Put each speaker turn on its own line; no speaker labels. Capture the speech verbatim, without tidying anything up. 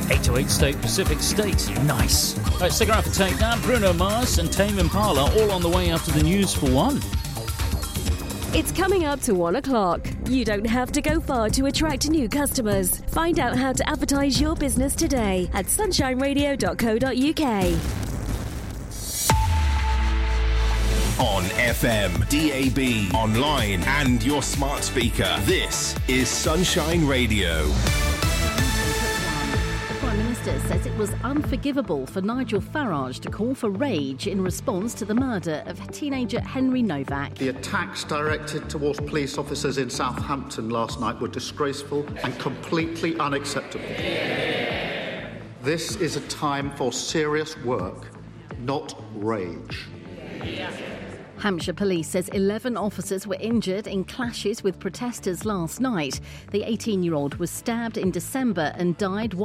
eight oh eight State Pacific State. Nice. All right, stick around for Take That. Bruno Mars and Tame Impala all on the way after the news for one.
It's coming up to one o'clock. You don't have to go far to attract new customers. Find out how to advertise your business today at sunshine radio dot co dot uk.
On F M, D A B, online and your smart speaker. This is Sunshine Radio.
The Prime Minister says it was unforgivable for Nigel Farage to call for rage in response to the murder of teenager Henry Novak.
The attacks directed towards police officers in Southampton last night were disgraceful and completely unacceptable. This is a time for serious work, not rage.
Hampshire Police says eleven officers were injured in clashes with protesters last night. The eighteen-year-old was stabbed in December and died while